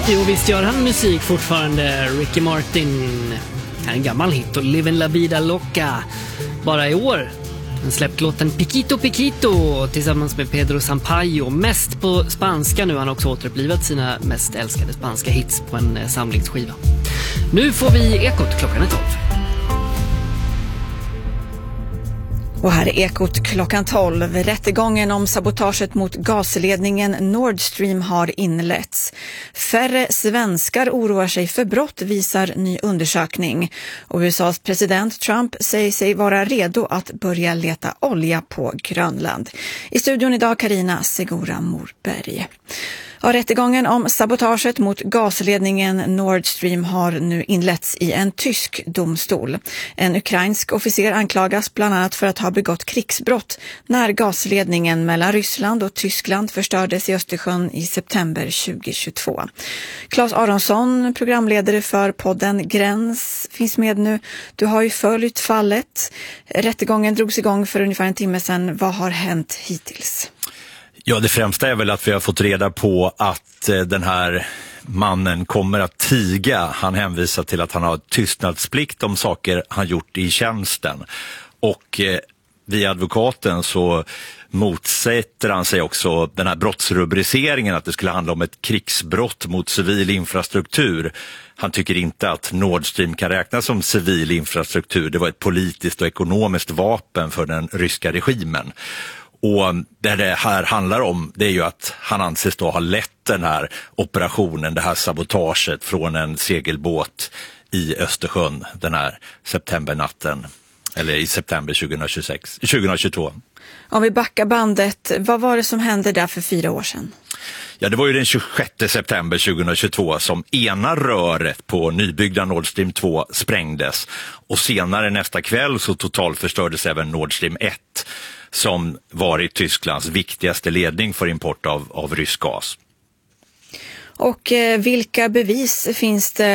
Jo, visst gör han musik fortfarande. Ricky Martin. En gammal hit och Livin' La Vida Loca. Bara i år. Han släppt låten Piquito Piquito tillsammans med Pedro Sampaio. Mest på spanska nu. Han har också återupplivat sina mest älskade spanska hits på en samlingsskiva. Nu får vi Ekot klockan 12. Och här är Ekot klockan 12. Rättegången om sabotaget mot gasledningen Nord Stream har inletts. Färre svenskar oroar sig för brott, visar ny undersökning. Och USAs president Trump säger sig vara redo att börja leta olja på Grönland. I studion idag Carina Segura Morberg. Ja, rättegången om sabotaget mot gasledningen Nord Stream har nu inletts i en tysk domstol. En ukrainsk officer anklagas bland annat för att ha begått krigsbrott när gasledningen mellan Ryssland och Tyskland förstördes i Östersjön i september 2022. Claes Aronsson, programledare för podden Gräns, finns med nu. Du har ju följt fallet. Rättegången drogs igång för ungefär en timme sedan. Vad har hänt hittills? Ja, det främsta är väl att vi har fått reda på att den här mannen kommer att tiga. Han hänvisar till att han har tystnadsplikt om saker han gjort i tjänsten. Och via advokaten så motsätter han sig också den här brottsrubriceringen att det skulle handla om ett krigsbrott mot civil infrastruktur. Han tycker inte att Nord Stream kan räknas som civil infrastruktur. Det var ett politiskt och ekonomiskt vapen för den ryska regimen. Och det här handlar om, det är ju att han anses då ha lett den här operationen, det här sabotaget från en segelbåt i Östersjön den här septembernatten, eller i september 2022. Om vi backar bandet, vad var det som hände där för 4 år sedan? Ja, det var ju den 26 september 2022 som ena röret på nybyggda Nord Stream 2 sprängdes. Och senare nästa kväll så totalförstördes även Nord Stream 1 som varit Tysklands viktigaste ledning för import av rysk gas. Och vilka bevis finns det